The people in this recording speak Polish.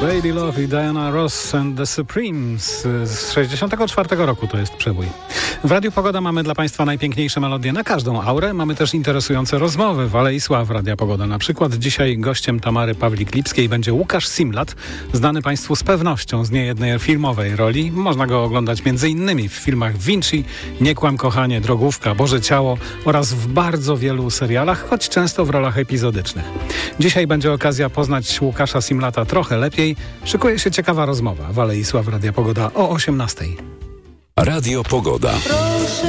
Baby Love i Diana Ross and the Supremes z 64 roku to jest przebój. W Radiu Pogoda mamy dla Państwa najpiękniejsze melodie na każdą aurę. Mamy też interesujące rozmowy w Alei Sław Radia Pogoda. Na przykład dzisiaj gościem Tamary Pawlik-Lipskiej będzie Łukasz Simlat, znany Państwu z pewnością z niejednej filmowej roli. Można go oglądać m.in. w filmach Vinci, Nie kłam kochanie, Drogówka, Boże Ciało oraz w bardzo wielu serialach, choć często w rolach epizodycznych. Dzisiaj będzie okazja poznać Łukasza Simlata trochę lepiej. Szykuje się ciekawa rozmowa w Alei Sław Radia Pogoda o 18:00. Radio Pogoda.